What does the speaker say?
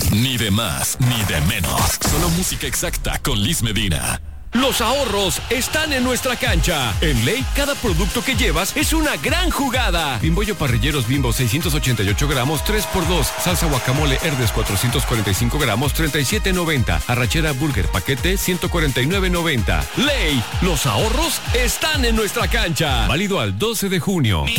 Ni de más, ni de menos. Solo música exacta con Liz Medina. Los ahorros están en nuestra cancha. En Ley, cada producto que llevas es una gran jugada. Bimbollo parrilleros Bimbo 688 gramos, 3x2. Salsa guacamole Herdes 445 gramos, 37.90. Arrachera Burger paquete, 149.90. Ley, los ahorros están en nuestra cancha. Válido al 12 de junio.